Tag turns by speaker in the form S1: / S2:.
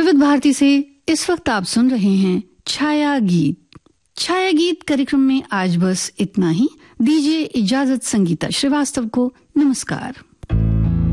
S1: विविध भारती से इस वक्त आप सुन रहे हैं छाया गीत कार्यक्रम में आज बस इतना ही। दीजिए इजाजत संगीता श्रीवास्तव को। नमस्कार।